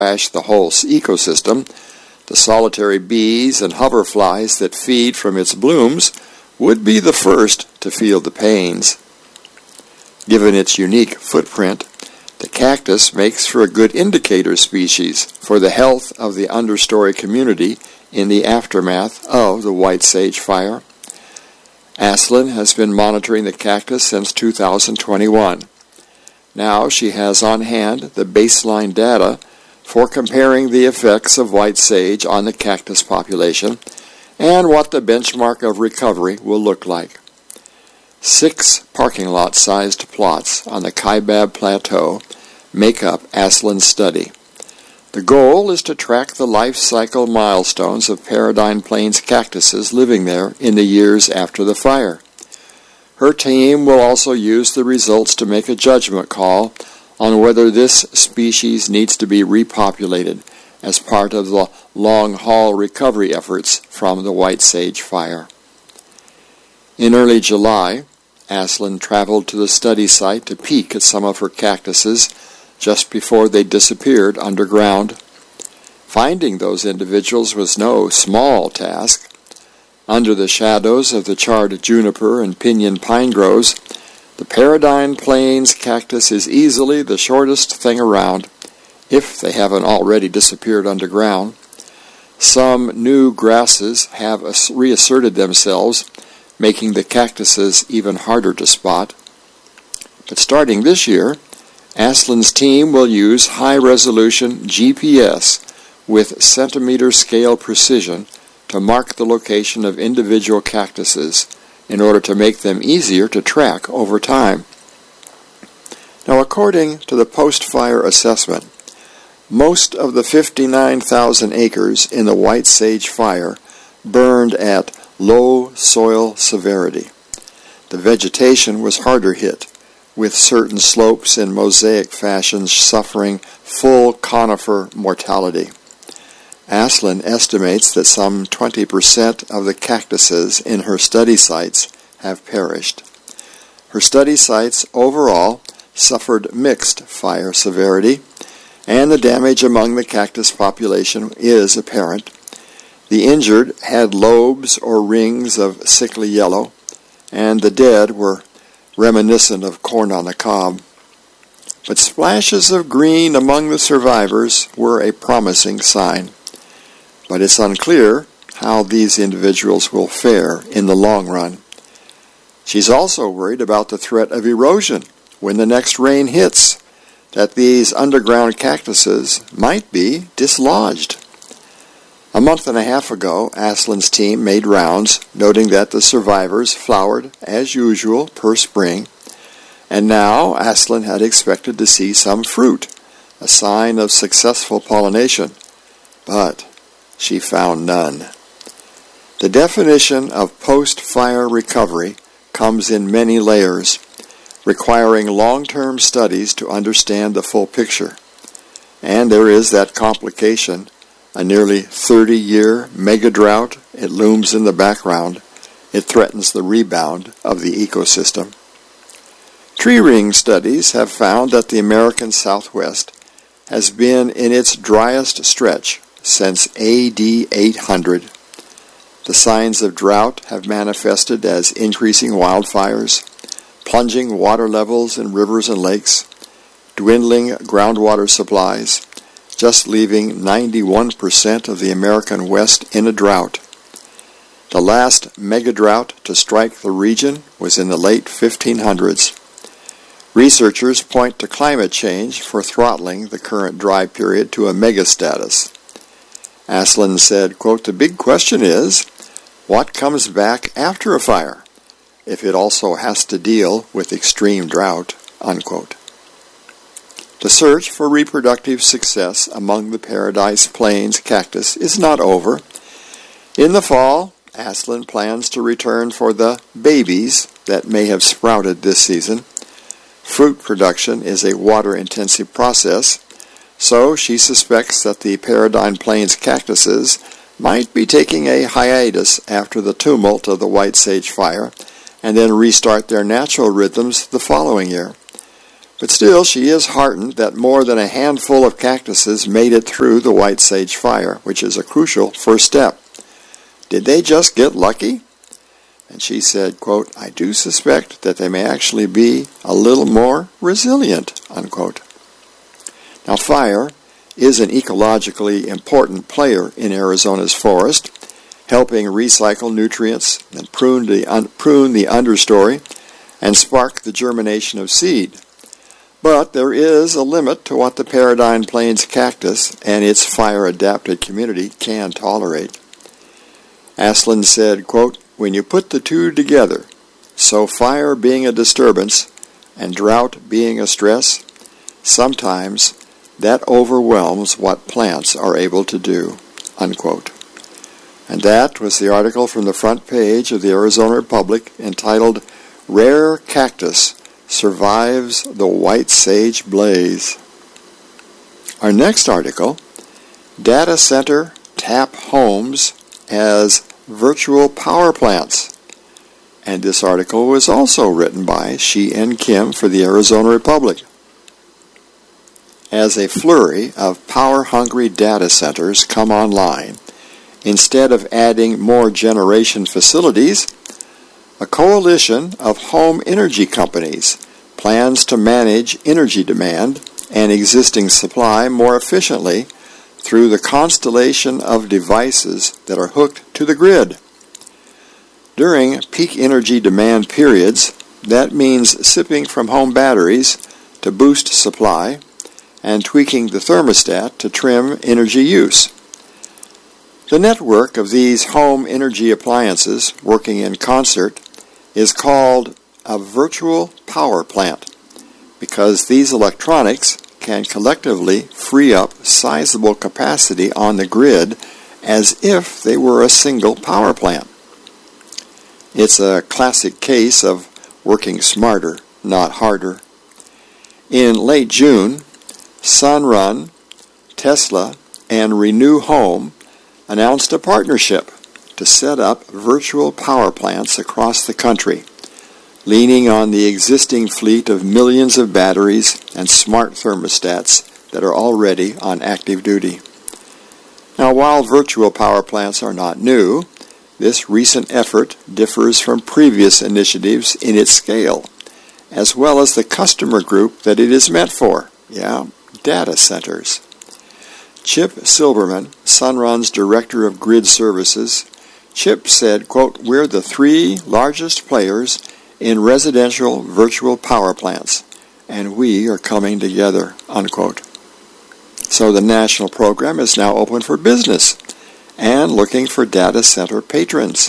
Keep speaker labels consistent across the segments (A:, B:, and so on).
A: crash the whole ecosystem, the solitary bees and hoverflies that feed from its blooms would be the first to feel the pains. Given its unique footprint, the cactus makes for a good indicator species for the health of the understory community in the aftermath of the White Sage Fire. Aslan has been monitoring the cactus since 2021. Now she has on hand the baseline data for comparing the effects of white sage on the cactus population and what the benchmark of recovery will look like. 6 parking lot-sized plots on the Kaibab Plateau make up Aslan's study. The goal is to track the life cycle milestones of Paradigm Plains cactuses living there in the years after the fire. Her team will also use the results to make a judgment call on whether this species needs to be repopulated as part of the long-haul recovery efforts from the White Sage Fire. In early July, Aslan traveled to the study site to peek at some of her cactuses just before they disappeared underground. Finding those individuals was no small task. Under the shadows of the charred juniper and pinyon pine groves, the Paradigm Plains cactus is easily the shortest thing around, if they haven't already disappeared underground. Some new grasses have reasserted themselves, making the cactuses even harder to spot. But starting this year, Aslan's team will use high-resolution GPS with centimeter-scale precision to mark the location of individual cactuses in order to make them easier to track over time. Now, according to the post-fire assessment, most of the 59,000 acres in the White Sage Fire burned at low soil severity. The vegetation was harder hit, with certain slopes in mosaic fashion suffering full conifer mortality. Aslan estimates that some 20% of the cactuses in her study sites have perished. Her study sites overall suffered mixed fire severity, and the damage among the cactus population is apparent. The injured had lobes or rings of sickly yellow, and the dead were reminiscent of corn on the cob. But splashes of green among the survivors were a promising sign. But it's unclear how these individuals will fare in the long run. She's also worried about the threat of erosion when the next rain hits, that these underground cactuses might be dislodged. A month and a half ago, Aslan's team made rounds, noting that the survivors flowered as usual per spring, and now Aslan had expected to see some fruit, a sign of successful pollination, but she found none. The definition of post-fire recovery comes in many layers, requiring long-term studies to understand the full picture. And there is that complication, a nearly 30-year mega drought. It looms in the background. It threatens the rebound of the ecosystem. Tree ring studies have found that the American Southwest has been in its driest stretch since AD 800. The signs of drought have manifested as increasing wildfires, plunging water levels in rivers and lakes, dwindling groundwater supplies, just leaving 91% of the American West in a drought. The last mega drought to strike the region was in the late 1500s. Researchers point to climate change for throttling the current dry period to a mega status. Aslan said, quote, "The big question is, what comes back after a fire, if it also has to deal with extreme drought," unquote. The search for reproductive success among the Paradigm Plains cactus is not over. In the fall, Aslan plans to return for the babies that may have sprouted this season. Fruit production is a water-intensive process, so she suspects that the Paradigm Plains cactuses might be taking a hiatus after the tumult of the White Sage Fire and then restart their natural rhythms the following year. But still, she is heartened that more than a handful of cactuses made it through the white sage fire, which is a crucial first step. Did they just get lucky? And she said, quote, "I do suspect that they may actually be a little more resilient," unquote. Now, fire is an ecologically important player in Arizona's forest, helping recycle nutrients and prune the understory and spark the germination of seed. But there is a limit to what the Paradine Plains cactus and its fire-adapted community can tolerate. Aslan said, quote, "When you put the two together, so fire being a disturbance and drought being a stress, sometimes that overwhelms what plants are able to do," unquote. And that was the article from the front page of the Arizona Republic entitled, "Rare Cactus Survives the White Sage Blaze." Our next article, "Data Center Tap Homes as Virtual Power Plants." And this article was also written by Shi N. Kim for the Arizona Republic. As a flurry of power-hungry data centers come online, instead of adding more generation facilities, a coalition of home energy companies plans to manage energy demand and existing supply more efficiently through the constellation of devices that are hooked to the grid. During peak energy demand periods, that means sipping from home batteries to boost supply and tweaking the thermostat to trim energy use. The network of these home energy appliances working in concert is called a virtual power plant because these electronics can collectively free up sizable capacity on the grid as if they were a single power plant. It's a classic case of working smarter, not harder. In late June, Sunrun, Tesla, and Renew Home announced a partnership to set up virtual power plants across the country, leaning on the existing fleet of millions of batteries and smart thermostats that are already on active duty. Now, while virtual power plants are not new, this recent effort differs from previous initiatives in its scale, as well as the customer group that it is meant for. Data centers. Chip Silverman, Sunrun's Director of Grid Services, Chip said, quote, "We're the 3 largest players in residential virtual power plants, and we are coming together," unquote. So the national program is now open for business and looking for data center patrons.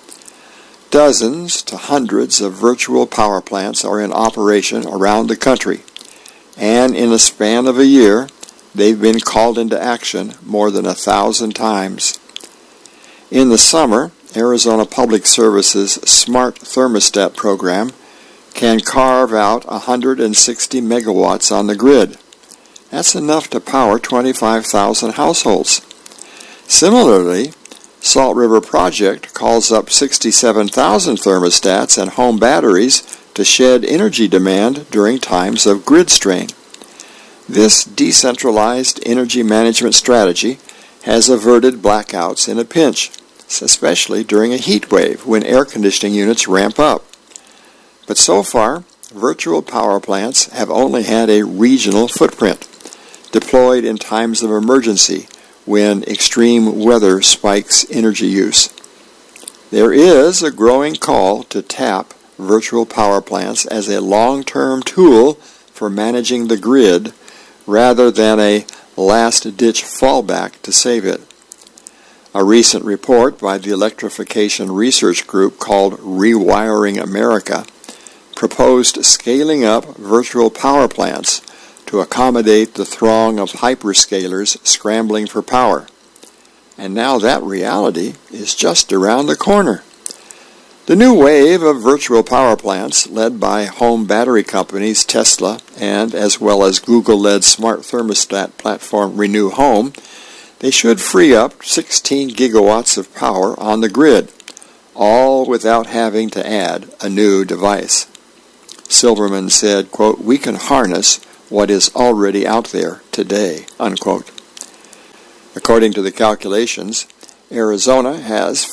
A: Dozens to hundreds of virtual power plants are in operation around the country, and in a span of a year, they've been called into action more than 1,000 times. In the summer, Arizona Public Service's Smart Thermostat program can carve out 160 megawatts on the grid. That's enough to power 25,000 households. Similarly, Salt River Project calls up 67,000 thermostats and home batteries to shed energy demand during times of grid strain. This decentralized energy management strategy has averted blackouts in a pinch, especially during a heat wave when air conditioning units ramp up. But so far, virtual power plants have only had a regional footprint, deployed in times of emergency when extreme weather spikes energy use. There is a growing call to tap virtual power plants as a long-term tool for managing the grid rather than a last-ditch fallback to save it. A recent report by the electrification research group called Rewiring America proposed scaling up virtual power plants to accommodate the throng of hyperscalers scrambling for power. And now that reality is just around the corner. The new wave of virtual power plants, led by home battery companies Tesla and as well as Google-led smart thermostat platform Renew Home, they should free up 16 gigawatts of power on the grid, all without having to add a new device. Silverman said, quote, "We can harness what is already out there today," unquote. According to the calculations, Arizona has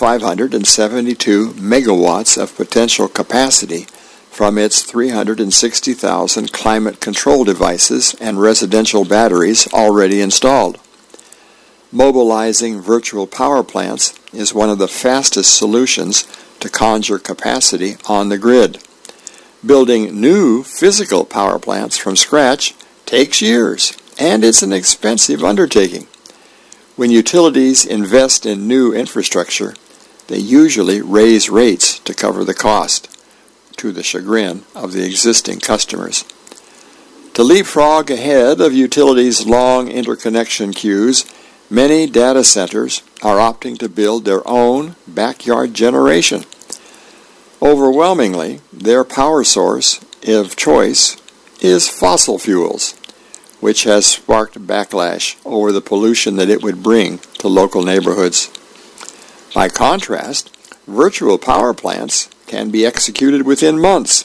A: 572 megawatts of potential capacity from its 360,000 climate control devices and residential batteries already installed. Mobilizing virtual power plants is one of the fastest solutions to conjure capacity on the grid. Building new physical power plants from scratch takes years, and it's an expensive undertaking. When utilities invest in new infrastructure, they usually raise rates to cover the cost, to the chagrin of the existing customers. To leapfrog ahead of utilities' long interconnection queues, many data centers are opting to build their own backyard generation. Overwhelmingly, their power source of choice is fossil fuels, which has sparked backlash over the pollution that it would bring to local neighborhoods. By contrast, virtual power plants can be executed within months.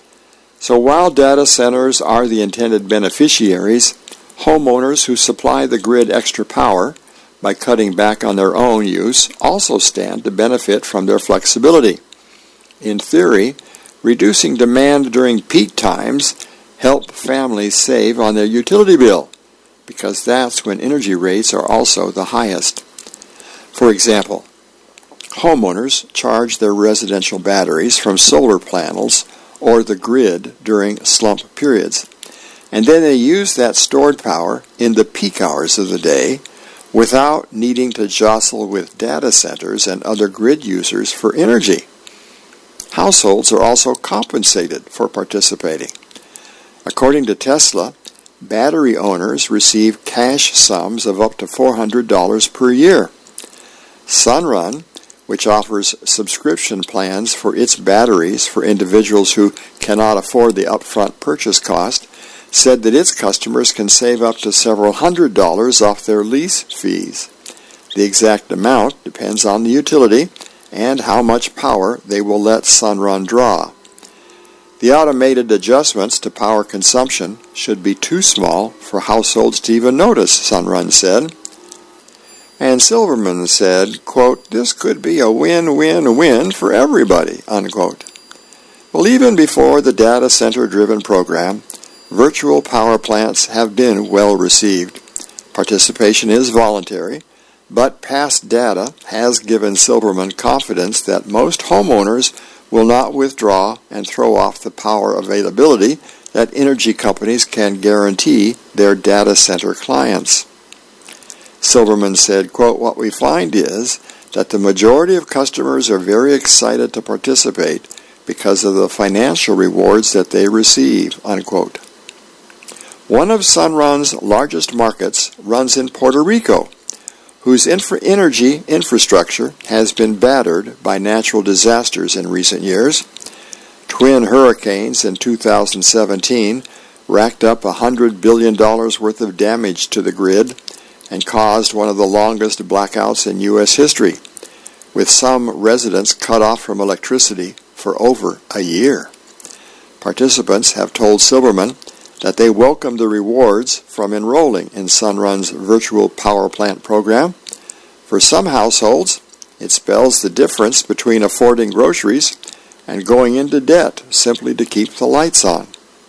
A: So while data centers are the intended beneficiaries, homeowners who supply the grid extra power by cutting back on their own use also stand to benefit from their flexibility. In theory, reducing demand during peak times help families save on their utility bill, because that's when energy rates are also the highest. For example, homeowners charge their residential batteries from solar panels or the grid during slump periods, and then they use that stored power in the peak hours of the day without needing to jostle with data centers and other grid users for energy. Households are also compensated for participating. According to Tesla, battery owners receive cash sums of up to $400 per year. Sunrun, which offers subscription plans for its batteries for individuals who cannot afford the upfront purchase cost, said that its customers can save up to several $100s off their lease fees. The exact amount depends on the utility and how much power they will let Sunrun draw. The automated adjustments to power consumption should be too small for households to even notice, Sunrun said. And Silverman said, quote, "This could be a win-win-win for everybody," unquote. Well, even before the data center-driven program, virtual power plants have been well received. Participation is voluntary, but past data has given Silverman confidence that most homeowners will not withdraw and throw off the power availability that energy companies can guarantee their data center clients. Silverman said, quote, "What we find is that the majority of customers are very excited to participate because of the financial rewards that they receive," unquote. One of Sunrun's largest markets runs in Puerto Rico, whose energy infrastructure has been battered by natural disasters in recent years. Twin hurricanes in 2017 racked up $100 billion worth of damage to the grid and caused one of the longest blackouts in U.S. history, with some residents cut off from electricity for over a year. Participants have told Silverman that they welcome the rewards from enrolling in Sunrun's virtual power plant program. For some households, it spells the difference between affording groceries and going into debt simply to keep the lights on.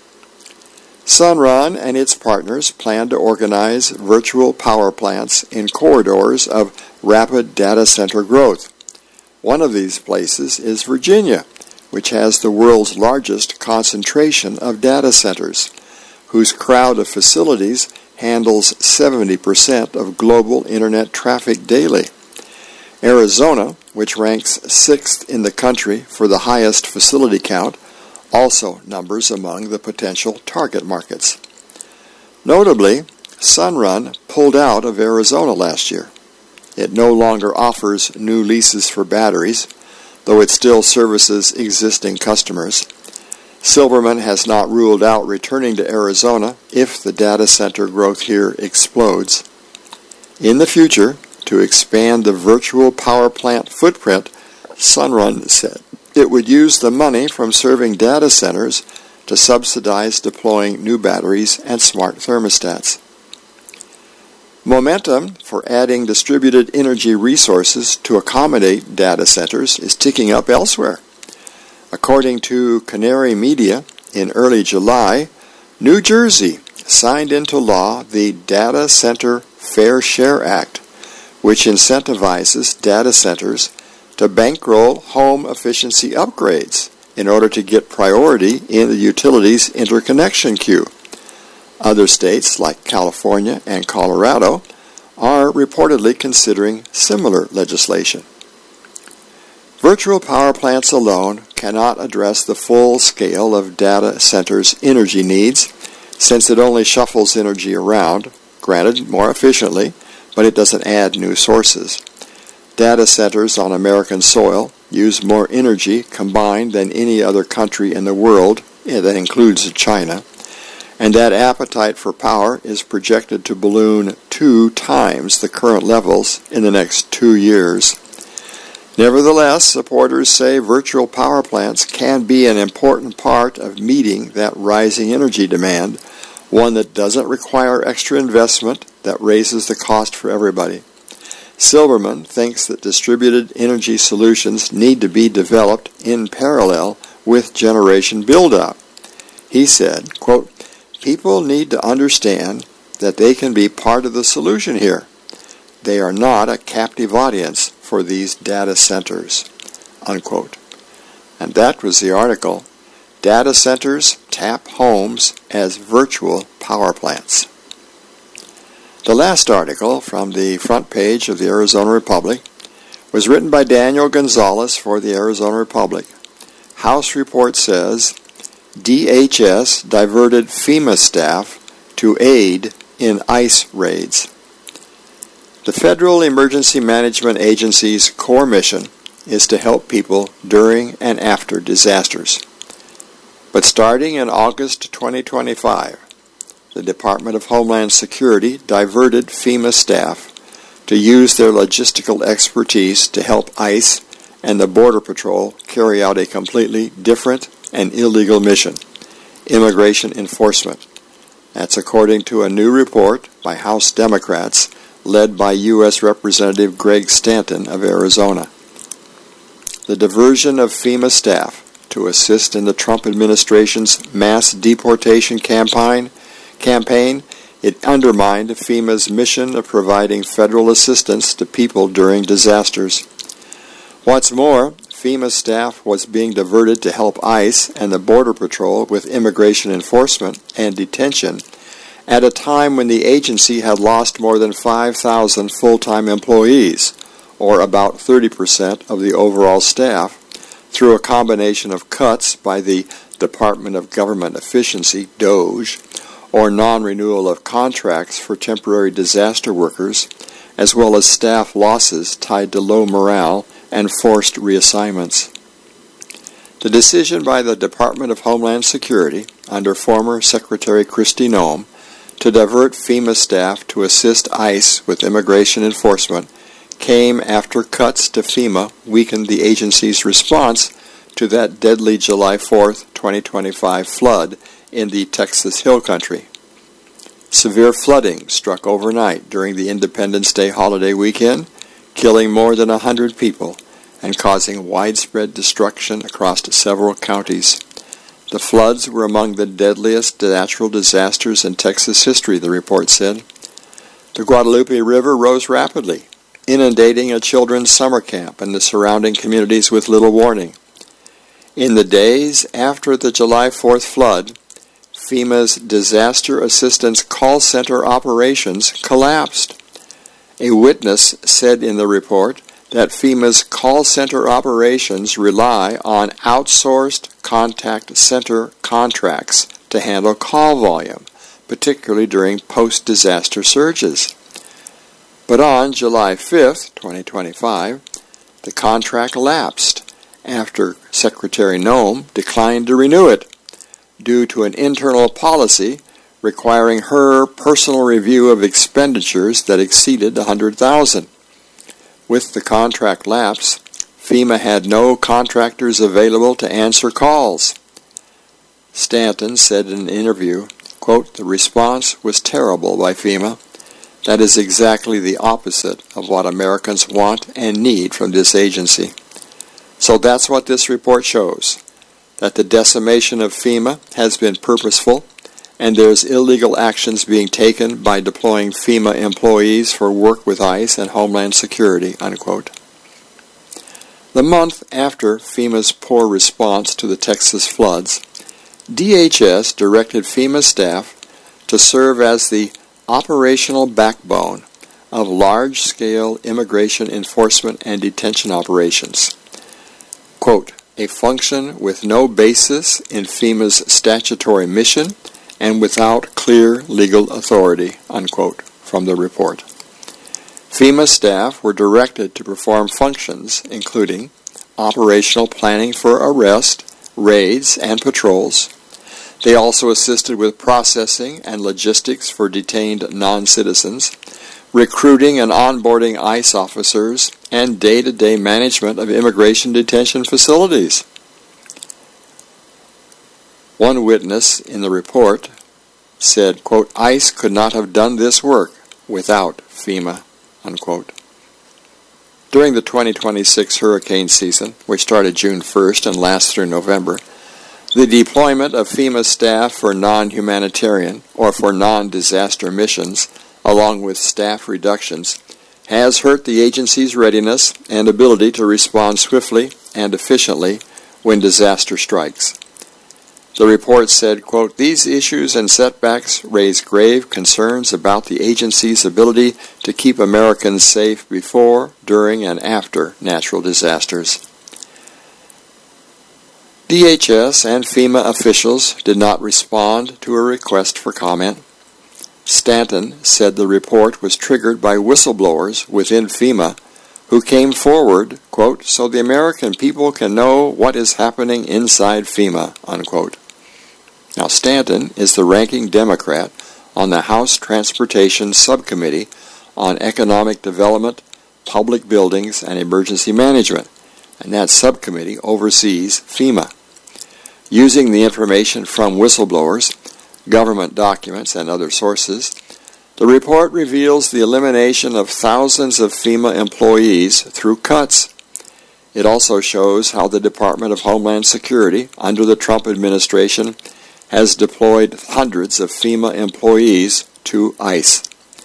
A: Sunrun and its partners plan to organize virtual power plants in corridors of rapid data center growth. One of these places is Virginia, which has the world's largest concentration of data centers, whose crowd of facilities handles 70% of global internet traffic daily. Arizona, which ranks 6th in the country for the highest facility count, also numbers among the potential target markets. Notably, Sunrun pulled out of Arizona last year. It no longer offers new leases for batteries, though it still services existing customers. Silverman has not ruled out returning to Arizona if the data center growth here explodes. In the future, to expand the virtual power plant footprint, Sunrun said it would use the money from serving data centers to subsidize deploying new batteries and smart thermostats. Momentum for adding distributed energy resources to accommodate data centers is ticking up elsewhere. According to Canary Media, in early July, New Jersey signed into law the Data Center Fair Share Act, which incentivizes data centers to bankroll home efficiency upgrades in order to get priority in the utilities interconnection queue. Other states, like California and Colorado, are reportedly considering similar legislation. Virtual power plants alone cannot address the full scale of data centers' energy needs, since it only shuffles energy around, granted more efficiently, but it doesn't add new sources. Data centers on American soil use more energy combined than any other country in the world, that includes China, and that appetite for power is projected to balloon 2 times the current levels in the next 2 years. Nevertheless, supporters say virtual power plants can be an important part of meeting that rising energy demand, one that doesn't require extra investment that raises the cost for everybody. Silverman thinks that distributed energy solutions need to be developed in parallel with generation build-out. He said, quote, "People need to understand that they can be part of the solution here. They are not a captive audience for these data centers," unquote. And that was the article, Data Centers Tap Homes as Virtual Power Plants. The last article from the front page of the Arizona Republic was written by Daniel Gonzalez for the Arizona Republic. House report says DHS diverted FEMA staff to aid in ICE raids. The Federal Emergency Management Agency's core mission is to help people during and after disasters. But starting in August 2025, the Department of Homeland Security diverted FEMA staff to use their logistical expertise to help ICE and the Border Patrol carry out a completely different and illegal mission, immigration enforcement. That's according to a new report by House Democrats led by U.S. Representative Greg Stanton of Arizona. The diversion of FEMA staff to assist in the Trump administration's mass deportation campaign, it undermined FEMA's mission of providing federal assistance to people during disasters. What's more, FEMA staff was being diverted to help ICE and the Border Patrol with immigration enforcement and detention at a time when the agency had lost more than 5,000 full-time employees, or about 30% of the overall staff, through a combination of cuts by the Department of Government Efficiency, DOGE, or non-renewal of contracts for temporary disaster workers, as well as staff losses tied to low morale and forced reassignments. The decision by the Department of Homeland Security, under former Secretary Kristi Noem, to divert FEMA staff to assist ICE with immigration enforcement came after cuts to FEMA weakened the agency's response to that deadly July 4, 2025 flood in the Texas Hill Country. Severe flooding struck overnight during the Independence Day holiday weekend, killing more than 100 people and causing widespread destruction across several counties. The floods were among the deadliest natural disasters in Texas history, the report said. The Guadalupe River rose rapidly, inundating a children's summer camp and the surrounding communities with little warning. In the days after the July 4th flood, FEMA's disaster assistance call center operations collapsed. A witness said in the report that FEMA's call center operations rely on outsourced contact center contracts to handle call volume, particularly during post-disaster surges. But on July 5, 2025, the contract lapsed after Secretary Noem declined to renew it due to an internal policy requiring her personal review of expenditures that exceeded $100,000. With the contract lapse, FEMA had no contractors available to answer calls. Stanton said in an interview, quote, "The response was terrible by FEMA. That is exactly the opposite of what Americans want and need from this agency." So that's what this report shows, that the decimation of FEMA has been purposeful, and there's illegal actions being taken by deploying FEMA employees for work with ICE and Homeland Security, unquote. The month after FEMA's poor response to the Texas floods, DHS directed FEMA staff to serve as the operational backbone of large-scale immigration enforcement and detention operations. Quote, "A function with no basis in FEMA's statutory mission and without clear legal authority," unquote, from the report. FEMA staff were directed to perform functions including operational planning for arrest, raids, and patrols. They also assisted with processing and logistics for detained non-citizens, recruiting and onboarding ICE officers, and day-to-day management of immigration detention facilities. One witness in the report said, quote, "ICE could not have done this work without FEMA," unquote. During the 2026 hurricane season, which started June 1st and lasts through November, the deployment of FEMA staff for non-humanitarian or for non-disaster missions, along with staff reductions, has hurt the agency's readiness and ability to respond swiftly and efficiently when disaster strikes. The report said, quote, "These issues and setbacks raise grave concerns about the agency's ability to keep Americans safe before, during, and after natural disasters." DHS and FEMA officials did not respond to a request for comment. Stanton said the report was triggered by whistleblowers within FEMA who came forward, quote, "so the American people can know what is happening inside FEMA," unquote. Now, Stanton is the ranking Democrat on the House Transportation Subcommittee on Economic Development, Public Buildings, and Emergency Management, and that subcommittee oversees FEMA. Using the information from whistleblowers, government documents, and other sources, the report reveals the elimination of thousands of FEMA employees through cuts. It also shows how the Department of Homeland Security, under the Trump administration, has deployed hundreds of FEMA employees to ICE.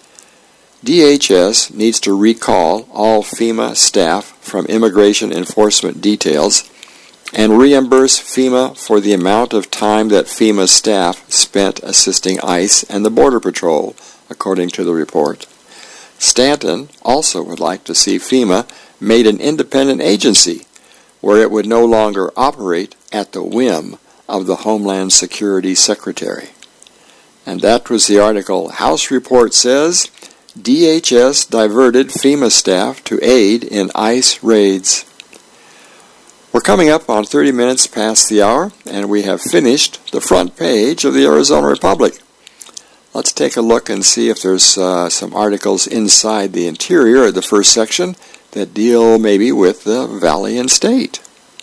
A: DHS needs to recall all FEMA staff from immigration enforcement details and reimburse FEMA for the amount of time that FEMA staff spent assisting ICE and the Border Patrol, according to the report. Stanton also would like to see FEMA made an independent agency where it would no longer operate at the whim of the Homeland Security Secretary. And that was the article. House report says DHS diverted FEMA staff to aid in ICE raids. We're coming up on 30 minutes past the hour, and we have finished the front page of the Arizona Republic. Let's take a look and see if there's some articles inside the interior of the first section that deal maybe with the Valley and State.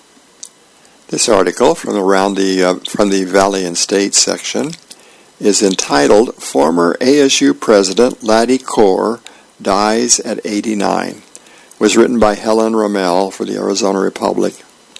A: This article from the Valley and State section is entitled "Former ASU President Laddie Corr Dies at 89." It was written by Helen Rommel for the Arizona Republic.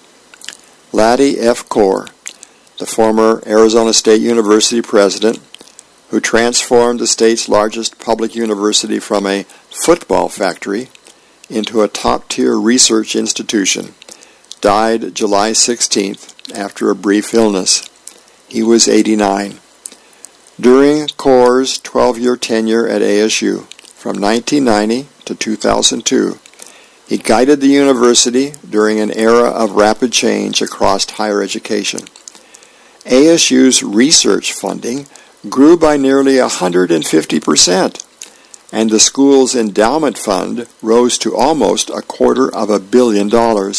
A: Laddie F. Corr, the former Arizona State University president, who transformed the state's largest public university from a football factory into a top-tier research institution, died July 16th after a brief illness. He was 89. During Corr's 12-year tenure at ASU, from 1990 to 2002, he guided the university during an era of rapid change across higher education. ASU's research funding grew by nearly 150%, and the school's endowment fund rose to almost $250 million.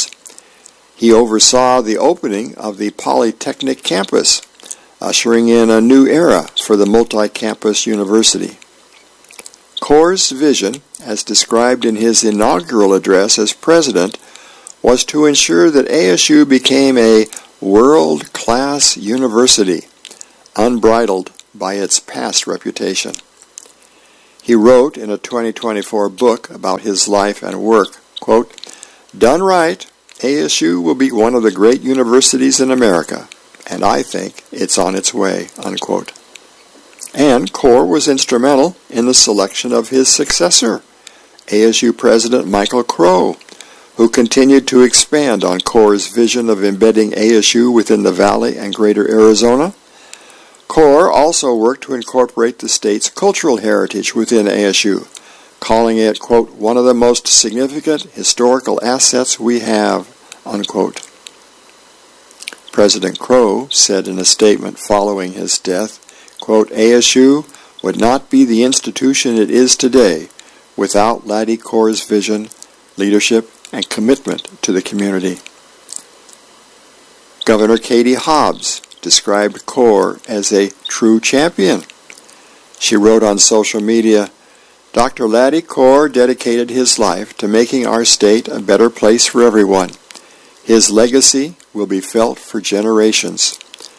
A: He oversaw the opening of the Polytechnic campus, ushering in a new era for the multi-campus university. Corr's vision, as described in his inaugural address as president, was to ensure that ASU became a world-class university, unbridled by its past reputation. He wrote in a 2024 book about his life and work, quote, "Done right, ASU will be one of the great universities in America, and I think it's on its way," unquote. And CORE was instrumental in the selection of his successor, ASU President Michael Crow, who continued to expand on CORE's vision of embedding ASU within the Valley and Greater Arizona. CORE also worked to incorporate the state's cultural heritage within ASU, calling it, quote, "one of the most significant historical assets we have," unquote. President Crow said in a statement following his death, quote, "ASU would not be the institution it is today without Laddie Core's vision, leadership, and commitment to the community." Governor Katie Hobbs described CORE as a true champion. She wrote on social media, "Dr. Laddie Core dedicated his life to making our state a better place for everyone. His legacy will be felt for generations."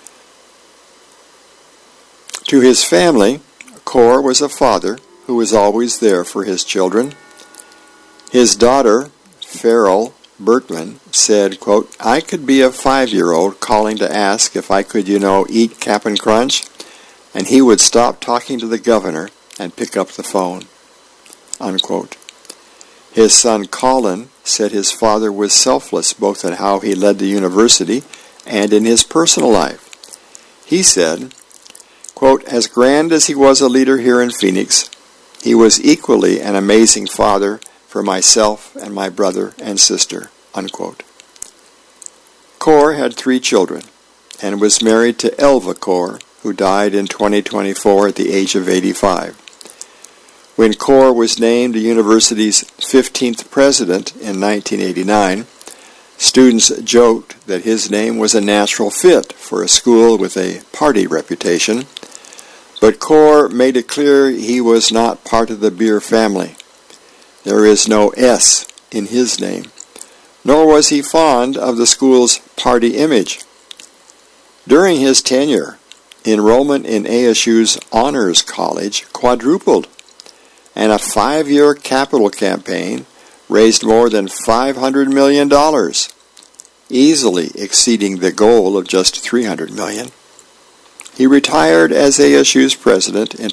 A: To his family, Core was a father who was always there for his children. His daughter, Farrell Bertman, said, quote, "I could be a 5-year-old calling to ask if I could, eat Cap'n Crunch, and he would stop talking to the governor and pick up the phone," unquote. His son Colin said his father was selfless both in how he led the university and in his personal life. He said, quote, "As grand as he was a leader here in Phoenix, he was equally an amazing father for myself and my brother and sister," unquote. Core had 3 children and was married to Elva Core, who died in 2024 at the age of 85. When Core was named the university's 15th president in 1989, students joked that his name was a natural fit for a school with a party reputation, but Core made it clear he was not part of the beer family. There is no S in his name, nor was he fond of the school's party image. During his tenure, enrollment in ASU's Honors College quadrupled, and a 5-year capital campaign raised more than $500 million, easily exceeding the goal of just $300 million. He retired as ASU's president in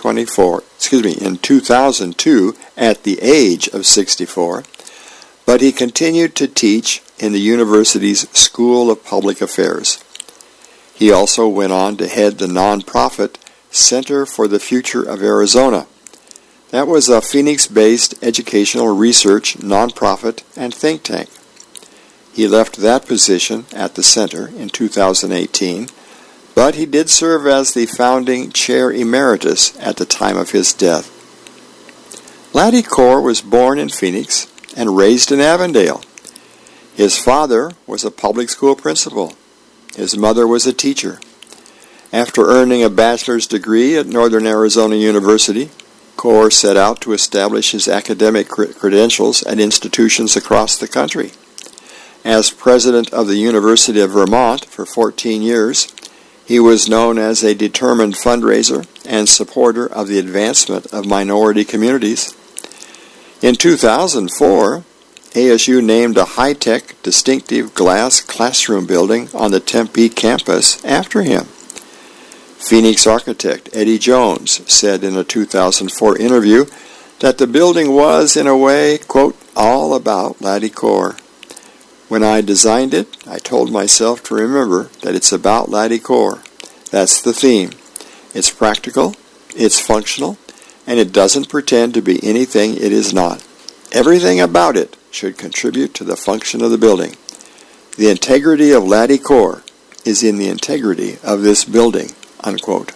A: 2002 at the age of 64, but he continued to teach in the university's School of Public Affairs. He also went on to head the nonprofit Center for the Future of Arizona. That was a Phoenix-based educational research nonprofit and think tank. He left that position at the center in 2018, but he did serve as the founding chair emeritus at the time of his death. Laddie Core was born in Phoenix and raised in Avondale. His father was a public school principal. His mother was a teacher. After earning a bachelor's degree at Northern Arizona University, Core set out to establish his academic credentials at institutions across the country. As president of the University of Vermont for 14 years, he was known as a determined fundraiser and supporter of the advancement of minority communities. In 2004, ASU named a high-tech, distinctive glass classroom building on the Tempe campus after him. Phoenix architect Eddie Jones said in a 2004 interview that the building was, in a way, quote, all about Laddie Core. When I designed it, I told myself to remember that it's about Laddie Core. That's the theme. It's practical, it's functional, and it doesn't pretend to be anything it is not. Everything about it should contribute to the function of the building. The integrity of Laddie Core is in the integrity of this building, unquote.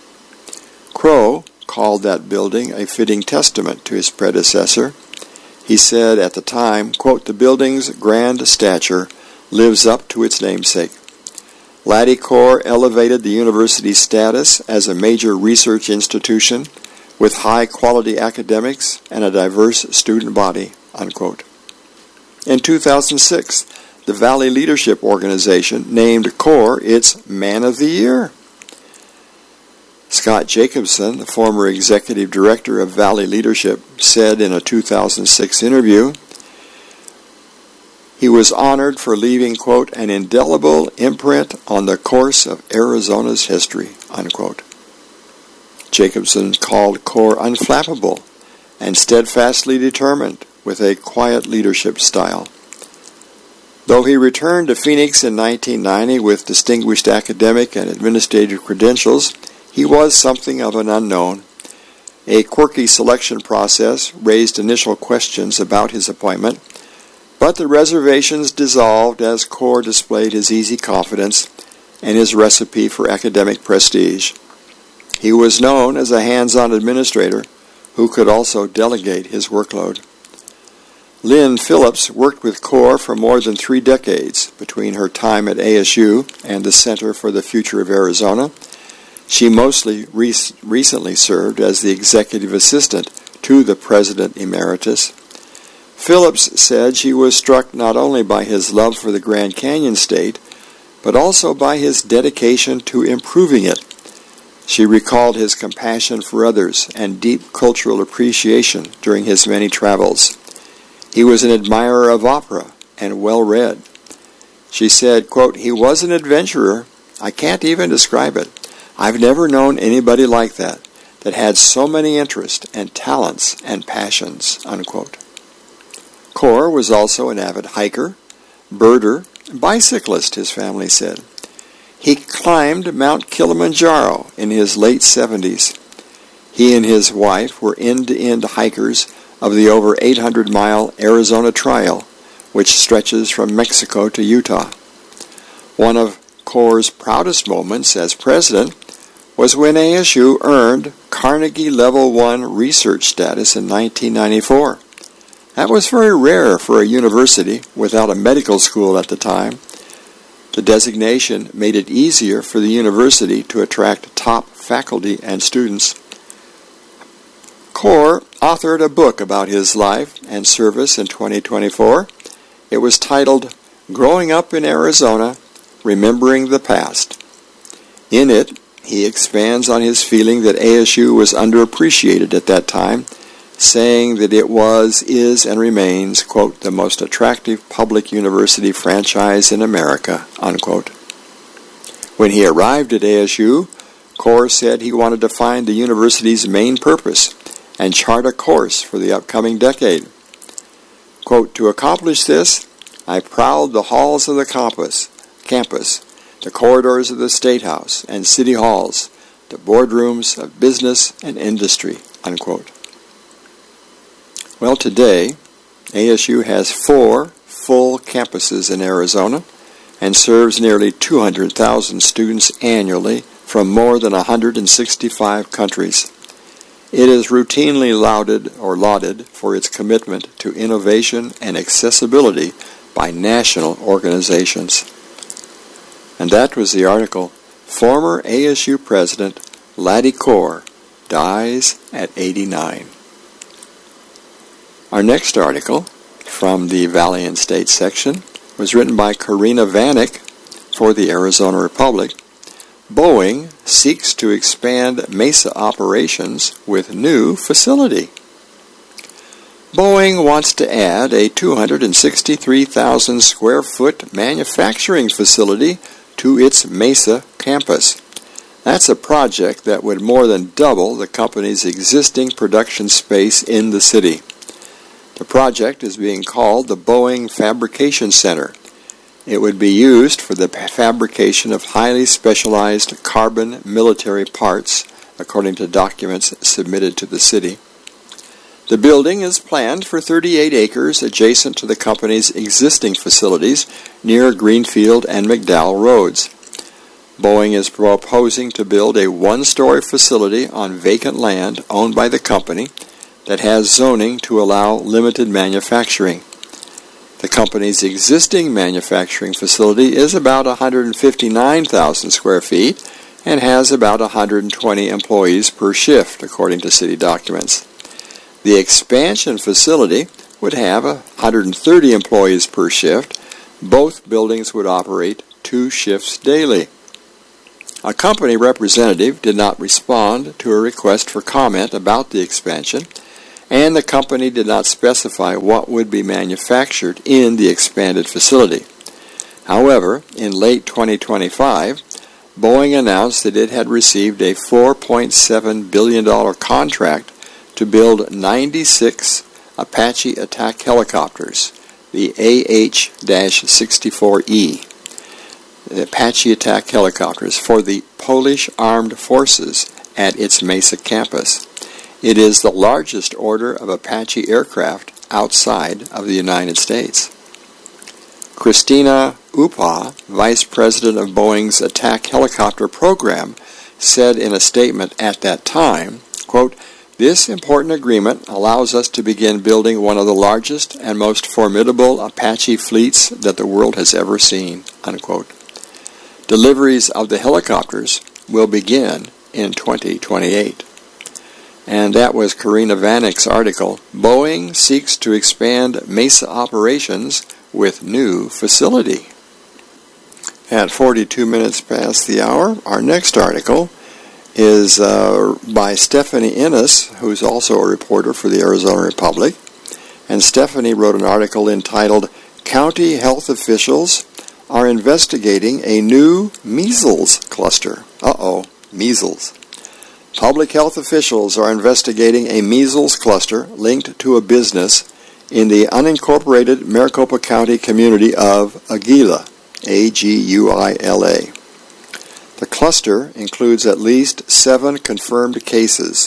A: Crow called that building a fitting testament to his predecessor. He said at the time, quote, the building's grand stature lives up to its namesake. Laddie Core elevated the university's status as a major research institution with high-quality academics and a diverse student body, unquote. In 2006, the Valley Leadership Organization named CORE its Man of the Year. Scott Jacobson, the former executive director of Valley Leadership, said in a 2006 interview, he was honored for leaving, quote, an indelible imprint on the course of Arizona's history, unquote. Jacobson called CORE unflappable and steadfastly determined with a quiet leadership style. Though he returned to Phoenix in 1990 with distinguished academic and administrative credentials, he was something of an unknown. A quirky selection process raised initial questions about his appointment, but the reservations dissolved as CORE displayed his easy confidence and his recipe for academic prestige. He was known as a hands-on administrator who could also delegate his workload. Lynn Phillips worked with CORE for more than 3 decades between her time at ASU and the Center for the Future of Arizona. She mostly recently served as the executive assistant to the President Emeritus. Phillips said she was struck not only by his love for the Grand Canyon State, but also by his dedication to improving it. She recalled his compassion for others and deep cultural appreciation during his many travels. He was an admirer of opera and well-read. She said, quote, he was an adventurer. I can't even describe it. I've never known anybody like that had so many interests and talents and passions, unquote. CORE was also an avid hiker, birder, bicyclist, his family said. He climbed Mount Kilimanjaro in his late 70s. He and his wife were end-to-end hikers of the over 800-mile Arizona Trail, which stretches from Mexico to Utah. One of CORE's proudest moments as president was when ASU earned Carnegie Level 1 research status in 1994. That was very rare for a university without a medical school at the time. The designation made it easier for the university to attract top faculty and students. CORE authored a book about his life and service in 2024. It was titled, Growing Up in Arizona, Remembering the Past. In it, he expands on his feeling that ASU was underappreciated at that time, saying that it was, is, and remains, quote, the most attractive public university franchise in America, unquote. When he arrived at ASU, CORE said he wanted to find the university's main purpose and chart a course for the upcoming decade. Quote, to accomplish this, I prowled the halls of the campus, the corridors of the State House and city halls, the boardrooms of business and industry, unquote. Well, today, ASU has 4 full campuses in Arizona and serves nearly 200,000 students annually from more than 165 countries. It is routinely lauded for its commitment to innovation and accessibility by national organizations. And that was the article, Former ASU President Laddie CORE Dies at 89. Our next article, from the Valley and State section, was written by Karina Vanek for the Arizona Republic. Boeing seeks to expand Mesa operations with new facility. Boeing wants to add a 263,000 square foot manufacturing facility to its Mesa campus. That's a project that would more than double the company's existing production space in the city. The project is being called the Boeing Fabrication Center. It would be used for the fabrication of highly specialized carbon military parts, according to documents submitted to the city. The building is planned for 38 acres adjacent to the company's existing facilities near Greenfield and McDowell Roads. Boeing is proposing to build a 1-story facility on vacant land owned by the company that has zoning to allow limited manufacturing. The company's existing manufacturing facility is about 159,000 square feet and has about 120 employees per shift, according to city documents. The expansion facility would have 130 employees per shift, Both buildings would operate 2 shifts daily. A company representative did not respond to a request for comment about the expansion, and the company did not specify what would be manufactured in the expanded facility. However, in late 2025, Boeing announced that it had received a $4.7 billion contract to build 96 Apache attack helicopters, the AH-64E. The Apache attack helicopters for the Polish Armed Forces at its Mesa campus. It is the largest order of Apache aircraft outside of the United States. Christina Upa, Vice President of Boeing's attack helicopter program, said in a statement at that time, quote, "This important agreement allows us to begin building one of the largest and most formidable Apache fleets that the world has ever seen," unquote. Deliveries of the helicopters will begin in 2028. And that was Karina Vanek's article, "Boeing Seeks to Expand Mesa Operations with New Facility." At 42 minutes past the hour, our next article is by Stephanie Innes, who's also a reporter for the Arizona Republic. And Stephanie wrote an article entitled, "County Health Officials are investigating a new measles cluster." Measles. Public health officials are investigating a measles cluster linked to a business in the unincorporated Maricopa County community of Aguila, Aguila. The cluster includes at least 7 confirmed cases.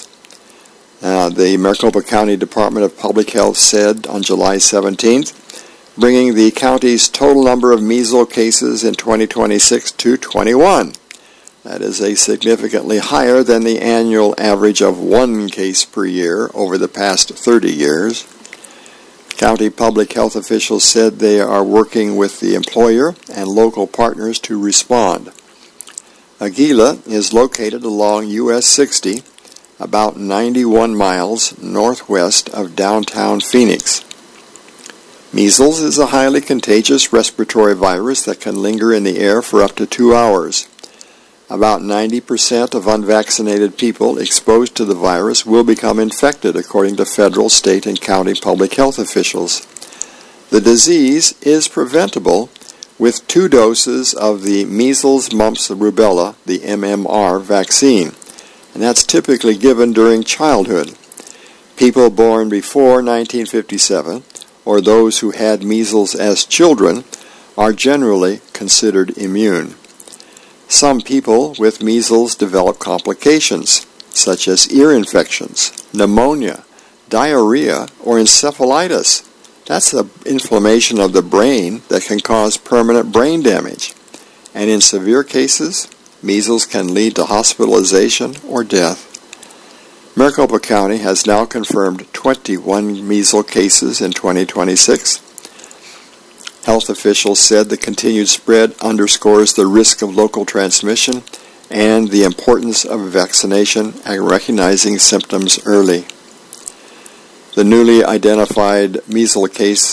A: The Maricopa County Department of Public Health said on July 17th, bringing the county's total number of measles cases in 2026 to 21. That is significantly higher than the annual average of 1 case per year over the past 30 years. County public health officials said they are working with the employer and local partners to respond. Aguila is located along US 60, about 91 miles northwest of downtown Phoenix. Measles is a highly contagious respiratory virus that can linger in the air for up to 2 hours. About 90% of unvaccinated people exposed to the virus will become infected, according to federal, state, and county public health officials. The disease is preventable with 2 doses of the measles, mumps, and rubella, the MMR vaccine, and that's typically given during childhood. People born before 1957, or those who had measles as children, are generally considered immune. Some people with measles develop complications, such as ear infections, pneumonia, diarrhea, or encephalitis. That's the inflammation of the brain that can cause permanent brain damage. And in severe cases, measles can lead to hospitalization or death. Maricopa County has now confirmed 21 measles cases in 2026. Health officials said the continued spread underscores the risk of local transmission and the importance of vaccination and recognizing symptoms early. The newly identified measles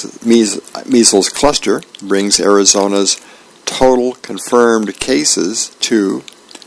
A: cluster brings Arizona's total confirmed cases to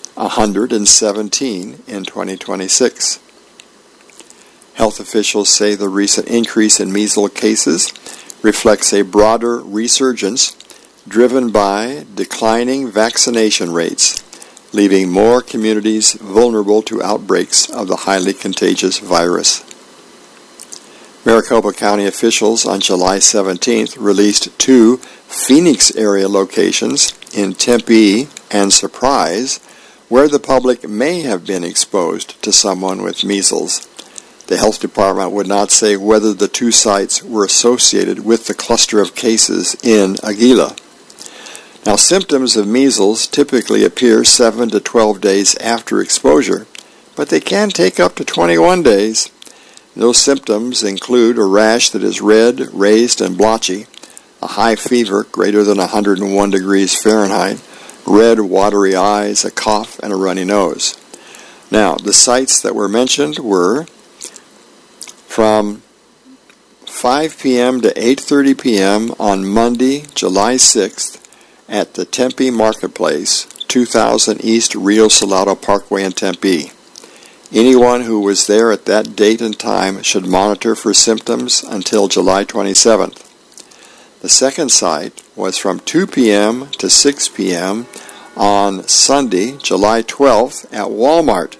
A: 117 in 2026. Health officials say the recent increase in measles cases reflects a broader resurgence driven by declining vaccination rates, leaving more communities vulnerable to outbreaks of the highly contagious virus. Maricopa County officials on July 17th released 2 Phoenix area locations in Tempe and Surprise where the public may have been exposed to someone with measles. The health department would not say whether the 2 sites were associated with the cluster of cases in Aguila. Now, symptoms of measles typically appear 7 to 12 days after exposure, but they can take up to 21 days. Those symptoms include a rash that is red, raised, and blotchy, a high fever greater than 101 degrees Fahrenheit, red, watery eyes, a cough, and a runny nose. Now, the sites that were mentioned were from 5 p.m. to 8:30 p.m. on Monday, July 6th at the Tempe Marketplace, 2000 East Rio Salado Parkway in Tempe. Anyone who was there at that date and time should monitor for symptoms until July 27th. The second site was from 2 p.m. to 6 p.m. on Sunday, July 12th at Walmart,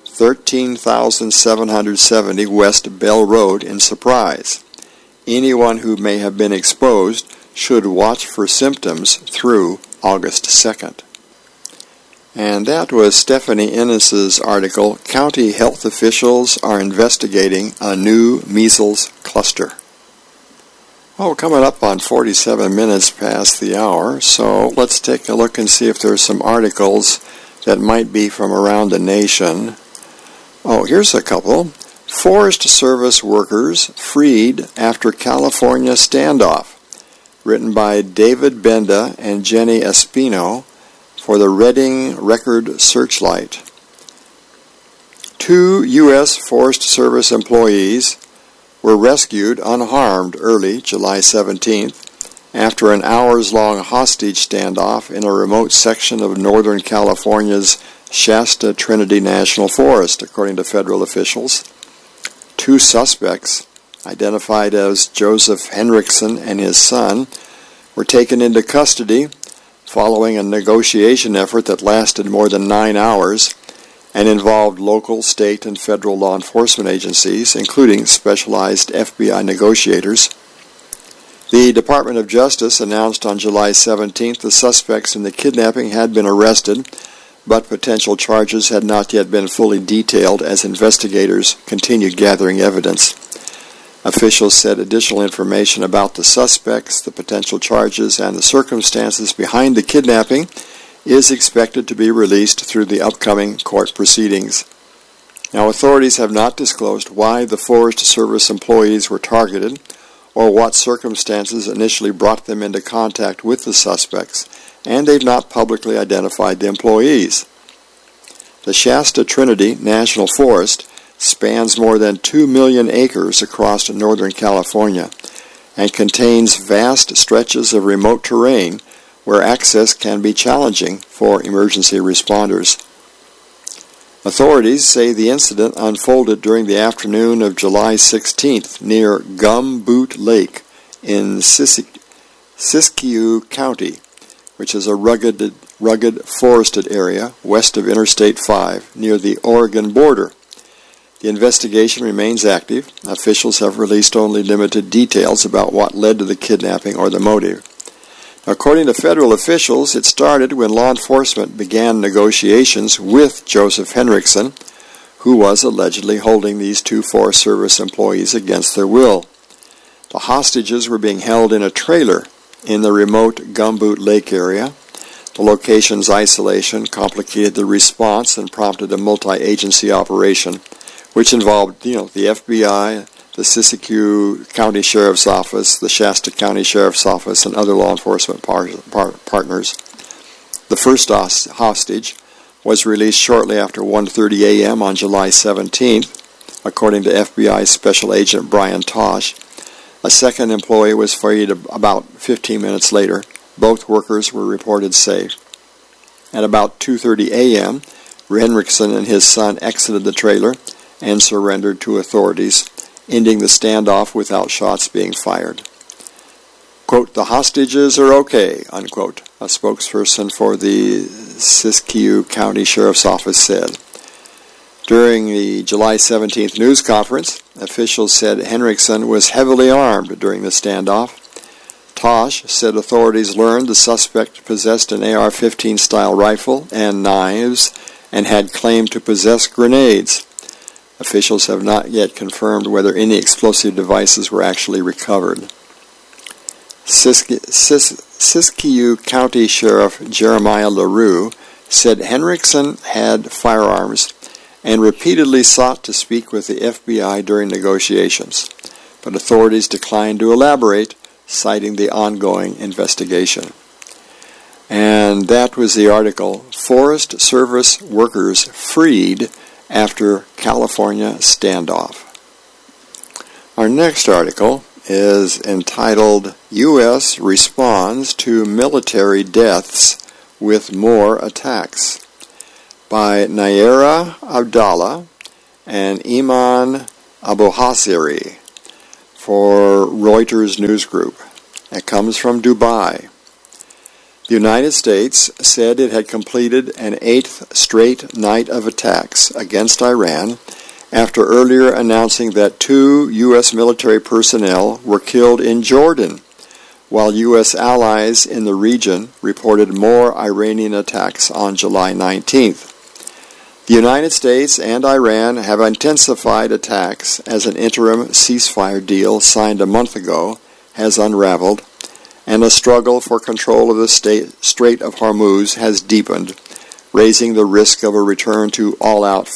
A: 13,770 West Bell Road in Surprise. Anyone who may have been exposed should watch for symptoms through August 2nd. And that was Stephanie Ennis's article, County Health Officials Are Investigating a New Measles Cluster. Oh, coming up on 47 minutes past the hour, so let's take a look and see if there's some articles that might be from around the nation. Oh, here's a couple. Forest Service workers freed after California standoff, written by David Benda and Jenny Espino for the Reading Record Searchlight. 2 U.S. Forest Service employees were rescued unharmed early July 17th after an hours-long hostage standoff in a remote section of Northern California's Shasta Trinity National Forest, according to federal officials. 2 suspects, identified as Joseph Henriksen and his son, were taken into custody following a negotiation effort that lasted more than 9 hours and involved local, state, and federal law enforcement agencies, including specialized FBI negotiators. The Department of Justice announced on July 17th the suspects in the kidnapping had been arrested, but potential charges had not yet been fully detailed as investigators continued gathering evidence. Officials said additional information about the suspects, the potential charges, and the circumstances behind the kidnapping is expected to be released through the upcoming court proceedings. Now, authorities have not disclosed why the Forest Service employees were targeted or what circumstances initially brought them into contact with the suspects, and they've not publicly identified the employees. The Shasta Trinity National Forest spans more than 2 million acres across Northern California and contains vast stretches of remote terrain where access can be challenging for emergency responders. Authorities say the incident unfolded during the afternoon of July 16th near Gumboot Lake in Siskiyou County, which is a rugged forested area west of Interstate 5 near the Oregon border. The investigation remains active. Officials have released only limited details about what led to the kidnapping or the motive. According to federal officials, it started when law enforcement began negotiations with Joseph Henriksen, who was allegedly holding these 2 Forest Service employees against their will. The hostages were being held in a trailer in the remote Gumboot Lake area. The location's isolation complicated the response and prompted a multi-agency operation, which involved, the FBI, the Siskiyou County Sheriff's Office, the Shasta County Sheriff's Office, and other law enforcement partners. The first hostage was released shortly after 1:30 a.m. on July 17th, according to FBI Special Agent Brian Tosh. A second employee was freed about 15 minutes later. Both workers were reported safe. At about 2:30 a.m., Henriksen and his son exited the trailer and surrendered to authorities, ending the standoff without shots being fired. Quote, "The hostages are okay," unquote, a spokesperson for the Siskiyou County Sheriff's Office said. During the July 17th news conference, officials said Henriksen was heavily armed during the standoff. Tosh said authorities learned the suspect possessed an AR-15 style rifle and knives and had claimed to possess grenades. Officials have not yet confirmed whether any explosive devices were actually recovered. Siskiyou County Sheriff Jeremiah LaRue said Henriksen had firearms and repeatedly sought to speak with the FBI during negotiations, but authorities declined to elaborate, citing the ongoing investigation. And that was the article, Forest Service Workers Freed After California Standoff. Our next article is entitled U.S. Responds to Military Deaths with More Attacks by Nayera Abdallah and Iman Abuhasiri for Reuters News Group. It comes from Dubai. The United States said it had completed an 8th straight night of attacks against Iran after earlier announcing that 2 U.S. military personnel were killed in Jordan, while U.S. allies in the region reported more Iranian attacks on July 19th. The United States and Iran have intensified attacks as an interim ceasefire deal signed a month ago has unraveled, and a struggle for control of the Strait of Hormuz has deepened, raising the risk of a return to all-out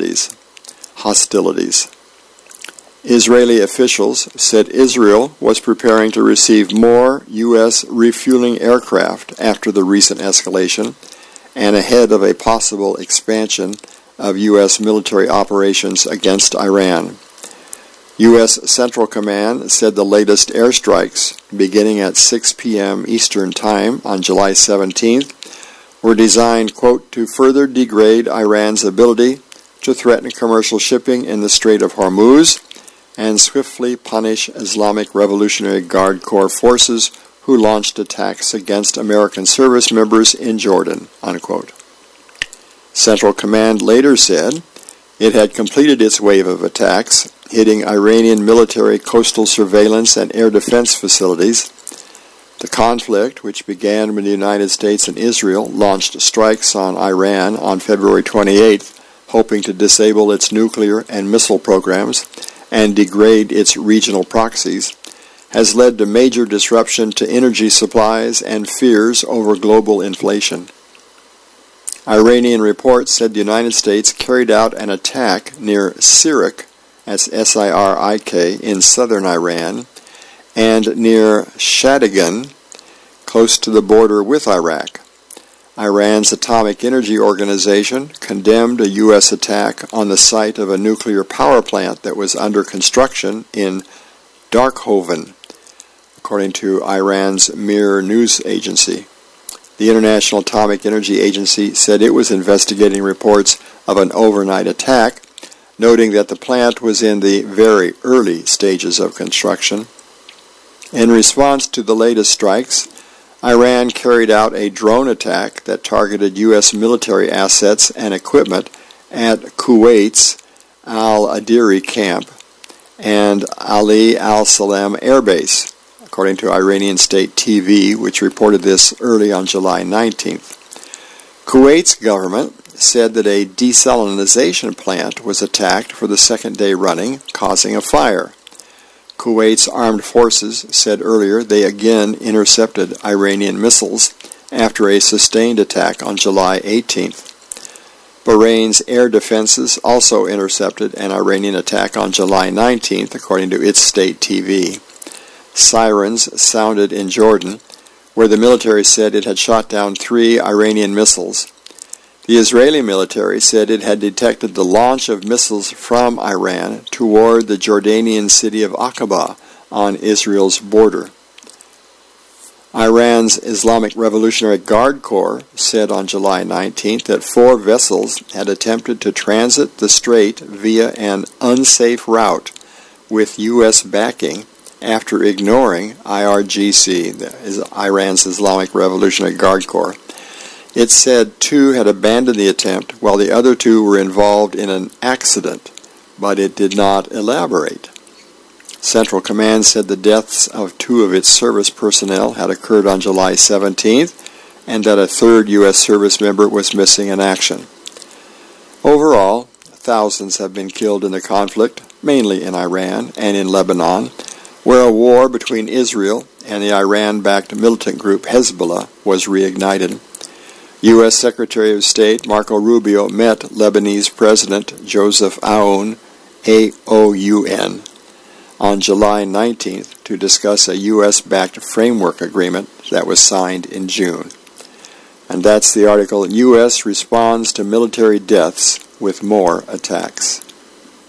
A: hostilities. Israeli officials said Israel was preparing to receive more U.S. refueling aircraft after the recent escalation and ahead of a possible expansion of U.S. military operations against Iran. U.S. Central Command said the latest airstrikes, beginning at 6 p.m. Eastern Time on July 17th, were designed, quote, to further degrade Iran's ability to threaten commercial shipping in the Strait of Hormuz and swiftly punish Islamic Revolutionary Guard Corps forces who launched attacks against American service members in Jordan, unquote. Central Command later said it had completed its wave of attacks, hitting Iranian military coastal surveillance and air defense facilities. The conflict, which began when the United States and Israel launched strikes on Iran on February 28th, hoping to disable its nuclear and missile programs and degrade its regional proxies, has led to major disruption to energy supplies and fears over global inflation. Iranian reports said the United States carried out an attack near Sirik, that's S-I-R-I-K, in southern Iran, and near Shadigan, close to the border with Iraq. Iran's Atomic Energy Organization condemned a U.S. attack on the site of a nuclear power plant that was under construction in Darkhoven, according to Iran's Mir news agency. The International Atomic Energy Agency said it was investigating reports of an overnight attack, noting that the plant was in the very early stages of construction. In response to the latest strikes, Iran carried out a drone attack that targeted U.S. military assets and equipment at Kuwait's Al-Adiri camp and Ali al-Salam Air Base, according to Iranian state TV, which reported this early on July 19th. Kuwait's government said that a desalinization plant was attacked for the second day running, causing a fire. Kuwait's armed forces said earlier they again intercepted Iranian missiles after a sustained attack on July 18th. Bahrain's air defenses also intercepted an Iranian attack on July 19th, according to its state TV. Sirens sounded in Jordan, where the military said it had shot down 3 Iranian missiles. The Israeli military said it had detected the launch of missiles from Iran toward the Jordanian city of Aqaba on Israel's border. Iran's Islamic Revolutionary Guard Corps said on July 19th that 4 vessels had attempted to transit the strait via an unsafe route with U.S. backing after ignoring IRGC, Iran's Islamic Revolutionary Guard Corps. It said 2 had abandoned the attempt while the other 2 were involved in an accident, but it did not elaborate. Central Command said the deaths of 2 of its service personnel had occurred on July 17th and that a 3rd U.S. service member was missing in action. Overall, thousands have been killed in the conflict, mainly in Iran and in Lebanon, where a war between Israel and the Iran-backed militant group Hezbollah was reignited. U.S. Secretary of State Marco Rubio met Lebanese President Joseph Aoun, A-O-U-N, on July 19th to discuss a U.S.-backed framework agreement that was signed in June. And that's the article, U.S. Responds to Military Deaths with More Attacks.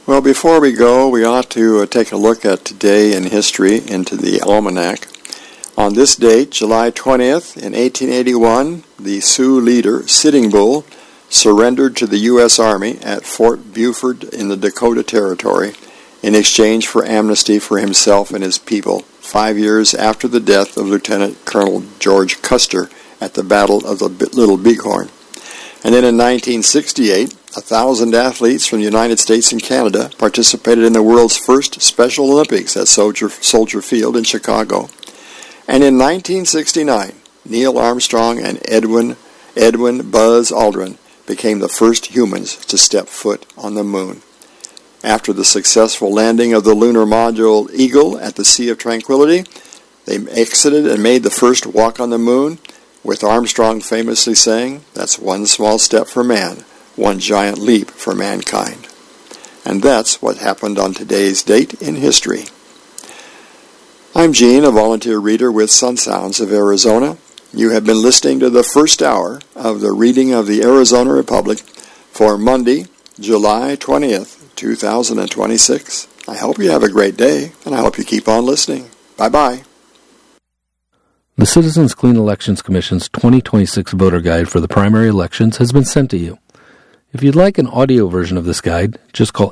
A: Well, before we go, we ought to take a look at today in history into the almanac. On this date, July 20th, in 1881, the Sioux leader, Sitting Bull, surrendered to the U.S. Army at Fort Buford in the Dakota Territory in exchange for amnesty for himself and his people, 5 years after the death of Lieutenant Colonel George Custer at the Battle of the Little Bighorn. And then in 1968, 1,000 athletes from the United States and Canada participated in the world's first Special Olympics at Soldier Field in Chicago. And in 1969, Neil Armstrong and Edwin Buzz Aldrin became the first humans to step foot on the moon. After the successful landing of the lunar module Eagle at the Sea of Tranquility, they exited and made the first walk on the moon, with Armstrong famously saying, "That's one small step for man, one giant leap for mankind." And that's what happened on today's date in history. I'm Gene, a volunteer reader with Sun Sounds of Arizona. You have been listening to the first hour of the reading of the Arizona Republic for Monday, July 20th, 2026. I hope you have a great day, and I hope you keep on listening. Bye-bye.
B: The Citizens Clean Elections Commission's 2026 voter guide for the primary elections has been sent to you. If you'd like an audio version of this guide, just call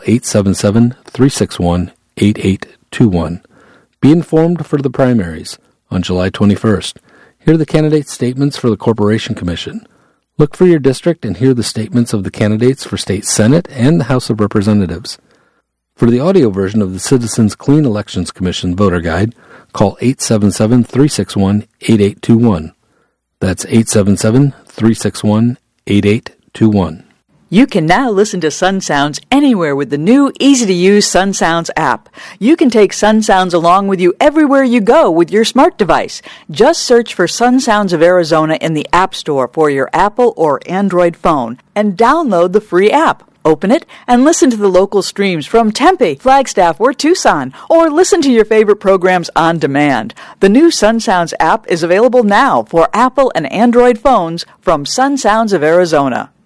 B: 877-361-8821. Be informed for the primaries on July 21st. Hear the candidate statements for the Corporation Commission. Look for your district and hear the statements of the candidates for State Senate and the House of Representatives. For the audio version of the Citizens Clean Elections Commission voter guide, call 877-361-8821. That's 877-361-8821.
C: You can now listen to Sun Sounds anywhere with the new, easy-to-use Sun Sounds app. You can take Sun Sounds along with you everywhere you go with your smart device. Just search for Sun Sounds of Arizona in the App Store for your Apple or Android phone and download the free app. Open it and listen to the local streams from Tempe, Flagstaff, or Tucson, or listen to your favorite programs on demand. The new Sun Sounds app is available now for Apple and Android phones from Sun Sounds of Arizona.